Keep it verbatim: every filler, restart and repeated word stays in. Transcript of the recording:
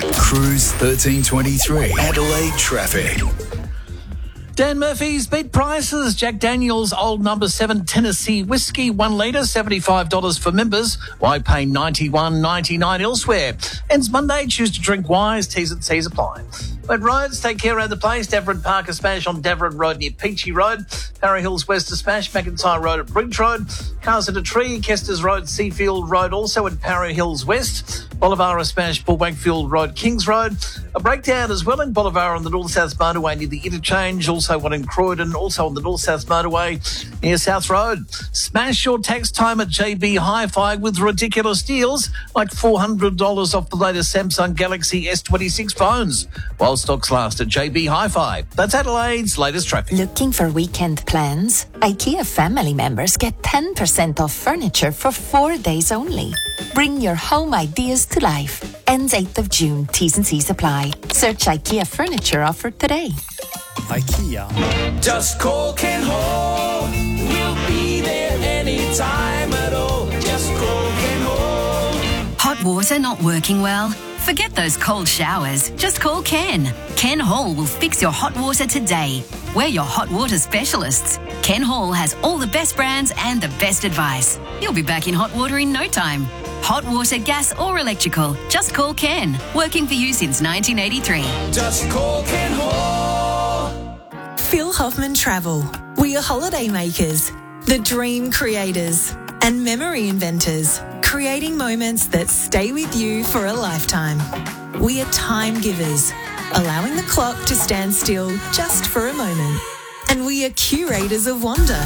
Cruise thirteen twenty-three. Adelaide traffic. Dan Murphy's beat prices. Jack Daniel's Old Number seven Tennessee Whiskey, one litre, seventy-five dollars for members. Why pay ninety-one ninety-nine elsewhere? Ends Monday. Choose to drink wise. T's and C's apply. Wet roads, take care around the place. Devereux Park, a smash on Devereux Road near Peachy Road. Parra Hills West, a smash. McIntyre Road at Bridge Road. Cars at a tree. Kester's Road, Seafield Road, also at Parra Hills West. Bolivar, a smash. Paul Wakefield Road, Kings Road. A breakdown as well in Bolivar on the North-South Motorway near the interchange. Also one in Croydon, also on the North-South Motorway near South Road. Smash your tax time at J B Hi-Fi with ridiculous deals, like four hundred dollars off the latest Samsung Galaxy S twenty-six phones, while stocks last at J B Hi-Fi. That's Adelaide's latest traffic. Looking for weekend plans? IKEA family members get ten percent off furniture for four days only. Bring your home ideas to life. Ends eighth of June. T's and C's apply. Search IKEA furniture offer today. IKEA. Just call Ken Hall. We'll be there anytime at all. Just call Ken Hall. Hot water not working well? Forget those cold showers. Just call Ken. Ken Hall will fix your hot water today. We're your hot water specialists. Ken Hall has all the best brands and the best advice. You'll be back in hot water in no time. Hot water, gas or electrical. Just call Ken. Working for you since nineteen eighty-three. Just call Ken Hall. Phil Hoffman Travel. We are holiday makers, the dream creators, and memory inventors, creating moments that stay with you for a lifetime. We are time givers, allowing the clock to stand still just for a moment. And we are curators of wonder.